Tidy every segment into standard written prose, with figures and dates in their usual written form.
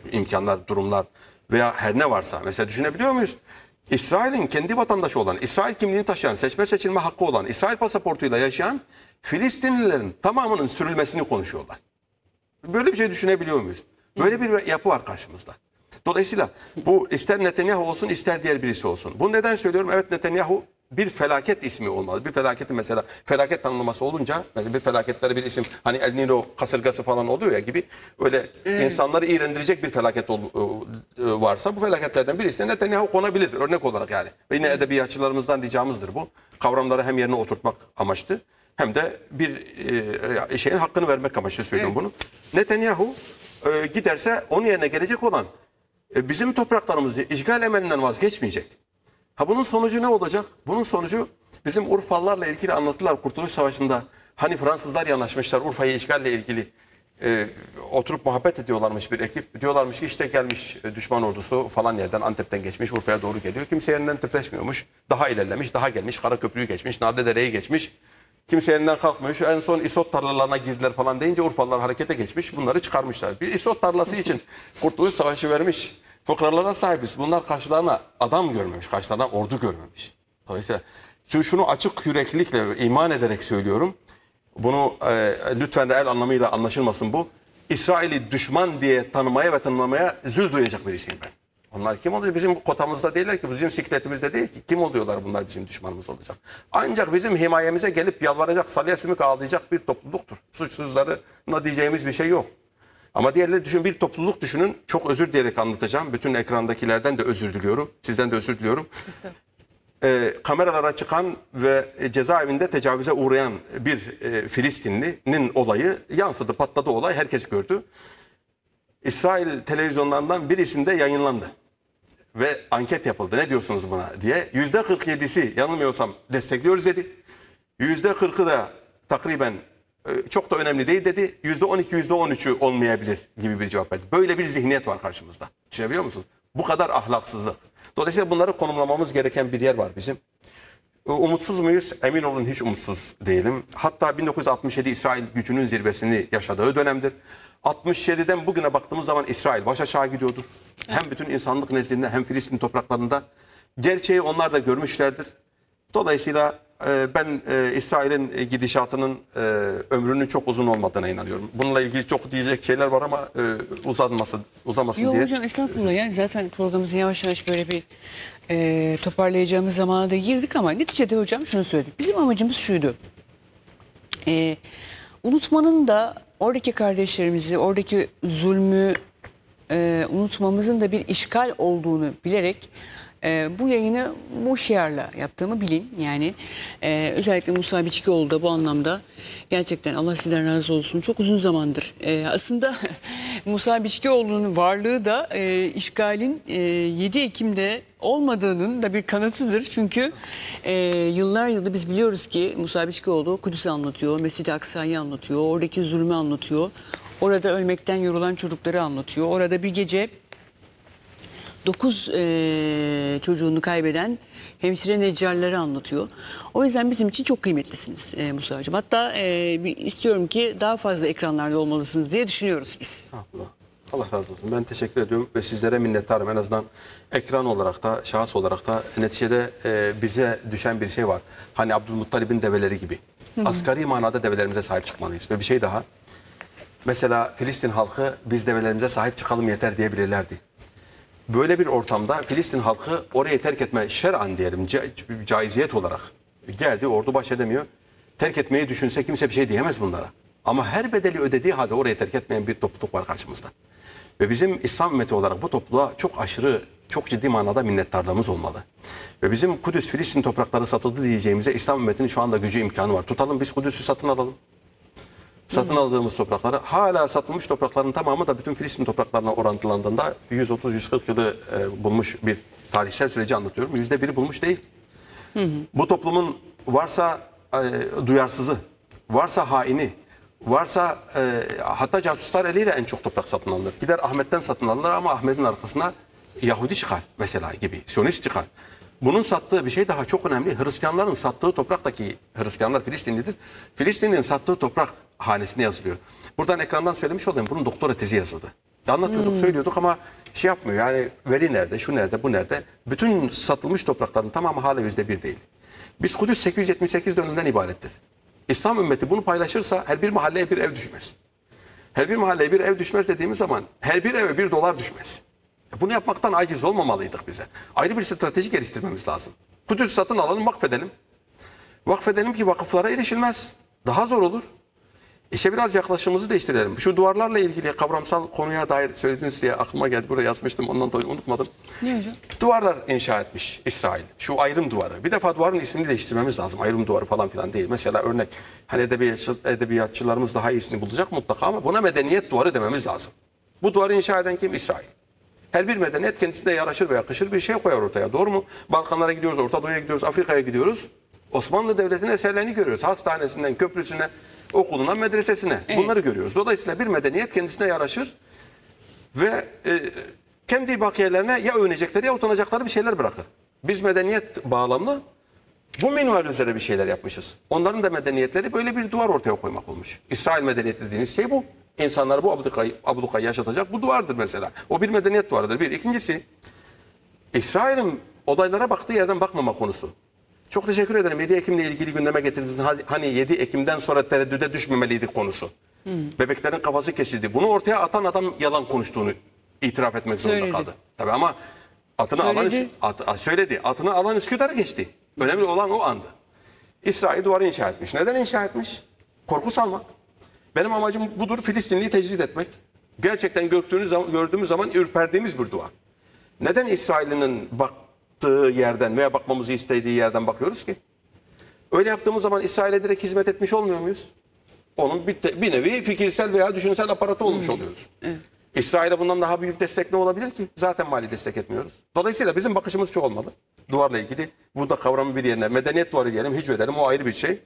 imkanlar, durumlar veya her ne varsa. Mesela düşünebiliyor muyuz? İsrail'in kendi vatandaşı olan, İsrail kimliğini taşıyan, seçme seçilme hakkı olan, İsrail pasaportuyla yaşayan Filistinlilerin tamamının sürülmesini konuşuyorlar. Böyle bir şey düşünebiliyor muyuz? Böyle bir yapı var karşımızda. Dolayısıyla bu ister Netanyahu olsun ister diğer birisi olsun. Bunu neden söylüyorum? Evet, Netanyahu bir felaket ismi olmalı. Bir felaketin mesela felaket tanımlaması olunca yani bir felaketlere bir isim hani El Nino kasırgası falan oluyor ya gibi öyle insanları iğrendirecek bir felaket varsa bu felaketlerden birisine Netanyahu konabilir örnek olarak yani. Ve yine edebiyatçılarımızdan ricamızdır bu. Kavramları hem yerine oturtmak amaçlı hem de bir şeyin hakkını vermek amaçlı söylüyorum bunu. Netanyahu giderse onun yerine gelecek olan bizim topraklarımızı işgal emelinden vazgeçmeyecek. Ha, bunun sonucu ne olacak? Bunun sonucu bizim Urfalılarla ilgili anlattılar Kurtuluş Savaşı'nda. Hani Fransızlar yanaşmışlar Urfa'yı işgalle ilgili oturup muhabbet ediyorlarmış bir ekip. Diyorlarmış ki işte gelmiş düşman ordusu falan yerden Antep'ten geçmiş Urfa'ya doğru geliyor. Kimse yerinden titreşmiyormuş. Daha ilerlemiş, daha gelmiş. Karaköprü'yü geçmiş, Narlıdere'yi geçmiş. Kimse yerinden kalkmıyor. En son isot tarlalarına girdiler falan deyince Urfalılar harekete geçmiş. Bunları çıkarmışlar. Bir isot tarlası için Kurtuluş Savaşı vermiş. Fıkralara sahibiz. Bunlar karşılarına adam görmemiş. Karşılarına ordu görmemiş. Dolayısıyla şunu açık yüreklilikle iman ederek söylüyorum. Bunu lütfen reel anlamıyla anlaşılmasın bu. İsrail'i düşman diye tanımaya ve tanımlamaya zül duyacak birisiyim ben. Onlar kim oluyor? Bizim kotamızda değiller ki, bizim sikletimizde değil ki. Kim oluyorlar bunlar bizim düşmanımız olacak? Ancak bizim himayemize gelip yalvaracak, salya sümük ağlayacak bir topluluktur. Suçsuzlarına diyeceğimiz bir şey yok. Ama diğerleri düşün, bir topluluk düşünün. Çok özür dileyerek anlatacağım. Bütün ekrandakilerden de özür diliyorum. Sizden de özür diliyorum. Kameralara çıkan ve cezaevinde tecavüze uğrayan bir Filistinlinin olayı yansıdı, patladı olay. Herkes gördü. İsrail televizyonlarından birisinde yayınlandı. Ve anket yapıldı. Ne diyorsunuz buna diye. %47'si yanılmıyorsam destekliyoruz dedi. %40'ı da takriben çok da önemli değil dedi. %12, %13'ü olmayabilir gibi bir cevap verdi. Böyle bir zihniyet var karşımızda. Düşünebiliyor musunuz? Bu kadar ahlaksızlık. Dolayısıyla bunları konumlamamız gereken bir yer var bizim. Umutsuz muyuz? Emin olun hiç umutsuz değilim. Hatta 1967 İsrail gücünün zirvesini yaşadığı dönemdir. 67'den bugüne baktığımız zaman İsrail baş aşağı gidiyordur. Hem bütün insanlık nezdinde hem Filistin topraklarında. Gerçeği onlar da görmüşlerdir. Dolayısıyla ben İsrail'in gidişatının ömrünün çok uzun olmadığına inanıyorum. Bununla ilgili çok diyecek şeyler var ama uzamasın Yok diye. hocam estağfurullah, yani zaten programımızı yavaş yavaş böyle bir toparlayacağımız zamana da girdik ama neticede hocam şunu söyledik. Bizim amacımız şuydu. Unutmanın da oradaki kardeşlerimizi, oradaki zulmü unutmamızın da bir işgal olduğunu bilerek bu yayını bu şiarla yaptığımı bilin. Yani özellikle Musa Biçkioğlu da bu anlamda gerçekten Allah sizden razı olsun. Çok uzun zamandır. Aslında Musa Biçkioğlu'nun varlığı da işgalin 7 Ekim'de olmadığının da bir kanıtıdır. Çünkü yıllar yılı biz biliyoruz ki Musa Biçkioğlu Kudüs'ü anlatıyor, Mescid-i Aksa'yı anlatıyor, oradaki zulmü anlatıyor. Orada ölmekten yorulan çocukları anlatıyor. Orada bir gece 9 çocuğunu kaybeden hemşire neccarları anlatıyor. O yüzden bizim için çok kıymetlisiniz Musa Hocam. Hatta istiyorum ki daha fazla ekranlarda olmalısınız diye düşünüyoruz biz. Allah razı olsun. Ben teşekkür ediyorum ve sizlere minnettarım. En azından ekran olarak da, şahıs olarak da neticede bize düşen bir şey var. Hani Abdülmuttalib'in develeri gibi. Asgari manada develerimize sahip çıkmalıyız. Ve bir şey daha. Mesela Filistin halkı biz develerimize sahip çıkalım yeter diyebilirlerdi. Böyle bir ortamda Filistin halkı orayı terk etme şer'an diyelim caiziyet olarak geldi, ordu baş edemiyor. Terk etmeyi düşünse kimse bir şey diyemez bunlara. Ama her bedeli ödediği halde orayı terk etmeyen bir topluluk var karşımızda. Ve bizim İslam ümmeti olarak bu topluluğa çok aşırı, çok ciddi manada minnettarlığımız olmalı. Ve bizim Kudüs, Filistin toprakları satıldı diyeceğimize İslam ümmetinin şu anda gücü imkanı var. Tutalım biz Kudüs'ü satın alalım. Satın aldığımız toprakları, hala satılmış toprakların tamamı da bütün Filistin topraklarına orantılandığında 130-140 yılı bulmuş bir tarihsel süreci anlatıyorum. %1'i bulmuş değil. Bu toplumun varsa duyarsızı, varsa haini, varsa hatta casuslar eliyle en çok toprak satın alınır. Gider Ahmet'ten satın alınır ama Ahmet'in arkasına Yahudi çıkar mesela gibi, Siyonist çıkar. Bunun sattığı bir şey daha çok önemli. Hristiyanların sattığı topraktaki, Hristiyanlar Filistinlidir. Filistin'in sattığı toprak hanesine yazılıyor. Buradan ekrandan söylemiş olayım. Bunun doktora tezi yazıldı. Anlatıyorduk, söylüyorduk ama şey yapmıyor. Yani veri nerede, şu nerede, bu nerede? Bütün satılmış toprakların tamamı hala %1 değil. Biz Kudüs 878 dönümden ibarettir. İslam ümmeti bunu paylaşırsa her bir mahalleye bir ev düşmez. Her bir mahalleye bir ev düşmez dediğimiz zaman her bir eve $1 düşmez. Bunu yapmaktan aciz olmamalıydık bize. Ayrı bir strateji geliştirmemiz lazım. Kudüs satın alalım, vakfedelim. Vakfedelim ki vakıflara erişilmez. Daha zor olur. İşe biraz yaklaşımımızı değiştirelim. Şu duvarlarla ilgili kavramsal konuya dair söylediğiniz diye aklıma geldi. Buraya yazmıştım, ondan dolayı unutmadım. Ne hocam? Duvarlar inşa etmiş İsrail. Şu ayrım duvarı. Bir defa duvarın ismini değiştirmemiz lazım. Ayrım duvarı falan filan değil. Mesela örnek, hani edebiyatçılarımız daha iyisini bulacak mutlaka ama buna medeniyet duvarı dememiz lazım. Bu duvarı inşa eden kim? İsrail. Her bir medeniyet kendisine yaraşır ve yakışır bir şey koyar ortaya. Doğru mu? Balkanlara gidiyoruz, Orta Doğu'ya gidiyoruz, Afrika'ya gidiyoruz. Osmanlı Devleti'nin eserlerini görüyoruz. Hastanesinden, köprüsüne, okulundan, medresesine. Evet. Bunları görüyoruz. Dolayısıyla bir medeniyet kendisine yaraşır ve kendi bakiyelerine ya övünecekleri ya utanacakları bir şeyler bırakır. Biz medeniyet bağlamlı bu minval üzere bir şeyler yapmışız. Onların da medeniyetleri böyle bir duvar ortaya koymak olmuş. İsrail medeniyeti dediğiniz şey bu. İnsanları bu ablukayı yaşatacak bu duvardır mesela. O bir medeniyet duvarıdır. Bir. İkincisi, İsrail'in olaylara baktığı yerden bakmama konusu. Çok teşekkür ederim. 7 Ekim'le ilgili gündeme getirdiniz. Hani 7 Ekim'den sonra tereddüde düşmemeliydik konusu. Bebeklerin kafası kesildi. Bunu ortaya atan adam yalan konuştuğunu itiraf etmek zorunda Söyledi. kaldı. Tabii ama Söyledi. söyledi. Atını alan Üsküdar'ı geçti. Önemli olan o andı. İsrail duvarı inşa etmiş. Neden inşa etmiş? Korku salmak. Benim amacım budur. Filistinliyi tecrid etmek. Gerçekten gördüğümüz zaman ürperdiğimiz bir duvar. Neden İsrail'in baktığı yerden veya bakmamızı istediği yerden bakıyoruz ki? Öyle yaptığımız zaman İsrail'e direkt hizmet etmiş olmuyor muyuz? Onun bir nevi fikirsel veya düşünsel aparatı olmuş oluyoruz. İsrail'e bundan daha büyük destek ne olabilir ki? Zaten mali destek etmiyoruz. Dolayısıyla bizim bakışımız şu olmalı. Duvarla ilgili. Burada kavramı bir yerine medeniyet duvarı diyelim, hicvedelim, o ayrı bir şey.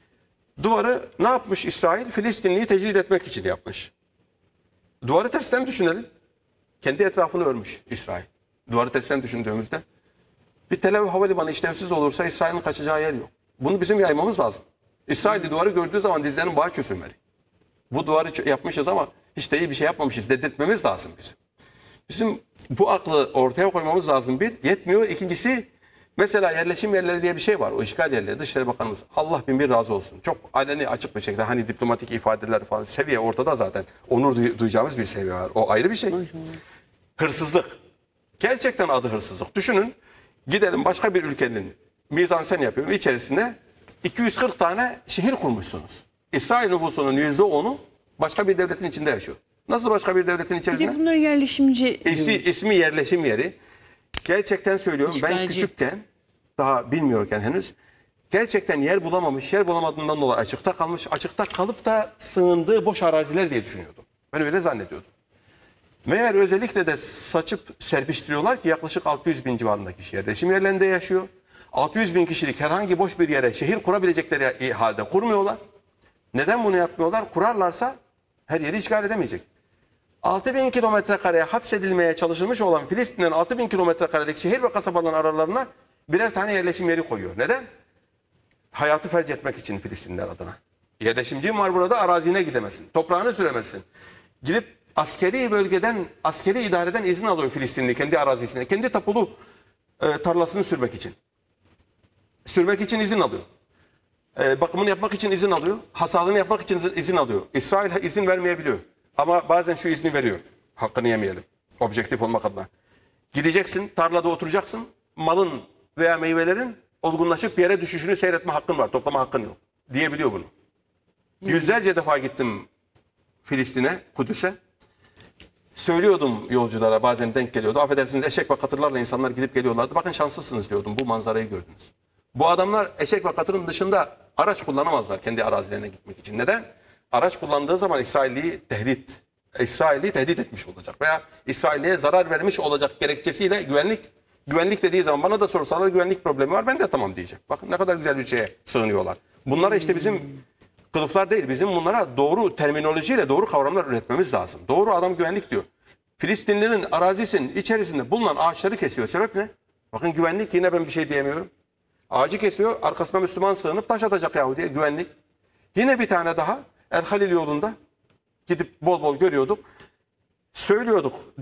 Duvarı ne yapmış İsrail? Filistinliyi tecrid etmek için yapmış. Duvarı tersten düşünelim. Kendi etrafını örmüş İsrail. Duvarı tersten düşündüğümüzde bir Tel Aviv havalimanı işlevsiz olursa İsrail'in kaçacağı yer yok. Bunu bizim yaymamız lazım. İsrail duvarı gördüğü zaman dizlerinin bağı çözülmeli. Bu duvarı yapmışız ama hiç de iyi bir şey yapmamışız dedirtmemiz lazım bizim. Bizim bu aklı ortaya koymamız lazım. Bir, yetmiyor. İkincisi, mesela yerleşim yerleri diye bir şey var. O işgal yerleri. Dışişleri Bakanımız Allah bin bir razı olsun. Çok aleni açık bir şekilde hani diplomatik ifadeler falan seviye ortada zaten. Onur duyacağımız bir seviye var. O ayrı bir şey. Hırsızlık. Gerçekten adı hırsızlık. Düşünün, gidelim başka bir ülkenin mizansen yapıyorum. İçerisinde 240 tane şehir kurmuşsunuz. İsrail nüfusunun %10'u başka bir devletin içinde yaşıyor. Nasıl başka bir devletin Bir içerisinde? de bunlar yerleşimci. İsmi yerleşim yeri. Gerçekten söylüyorum, ben İşgalci. küçükken, daha bilmiyorken henüz, gerçekten yer bulamamış, yer bulamadığından dolayı açıkta kalmış, açıkta kalıp da sığındığı boş araziler diye düşünüyordum. Ben öyle zannediyordum. Meğer özellikle de saçıp serpiştiriyorlar ki yaklaşık 600 bin civarında kişi yerleşim yerlerinde yaşıyor. 600 bin kişilik herhangi boş bir yere şehir kurabilecekleri halde kurmuyorlar. Neden bunu yapmıyorlar? Kurarlarsa her yeri işgal edemeyecek. 6.000 kilometre kareye hapsedilmeye çalışılmış olan Filistin'in 6.000 kilometre karelik şehir ve kasabaların aralarına birer tane yerleşim yeri koyuyor. Neden? Hayatı felç etmek için Filistinliler adına. Yerleşimcim var burada, arazine gidemezsin. Toprağını süremezsin. Gidip askeri bölgeden, askeri idareden izin alıyor Filistinli kendi arazisine. Kendi tapulu tarlasını sürmek için. Sürmek için izin alıyor. Bakımını yapmak için izin alıyor. Hasadını yapmak için izin alıyor. İsrail izin vermeyebiliyor. Ama bazen şu izni veriyor. Hakkını yemeyelim. Objektif olmak adına. Gideceksin, tarlada oturacaksın. Malın veya meyvelerin olgunlaşıp bir yere düşüşünü seyretme hakkın var. Toplama hakkın yok. Diyebiliyor bunu. Yüzlerce defa gittim Filistin'e, Kudüs'e. Söylüyordum yolculara, bazen denk geliyordu. Affedersiniz, eşek ve katırlarla insanlar gidip geliyorlardı. Bakın şanslısınız diyordum, bu manzarayı gördünüz. Bu adamlar eşek ve katırın dışında araç kullanamazlar kendi arazilerine gitmek için. Neden? Araç kullandığı zaman İsrail'i tehdit etmiş olacak veya İsrail'e zarar vermiş olacak gerekçesiyle güvenlik dediği zaman bana da sorsalar güvenlik problemi var, ben de tamam diyecek. Bakın ne kadar güzel bir şeye sığınıyorlar. Bunlara işte bizim kılıflar değil, bizim bunlara doğru terminolojiyle doğru kavramlar üretmemiz lazım. Doğru adam güvenlik diyor. Filistinlilerin arazisinin içerisinde bulunan ağaçları kesiyor. Sebep ne? Bakın güvenlik, yine ben bir şey diyemiyorum. Ağacı kesiyor, arkasına Müslüman sığınıp taş atacak Yahudi'ye, güvenlik. Yine bir tane daha El Halil yolunda gidip bol bol görüyorduk. söylüyorduk.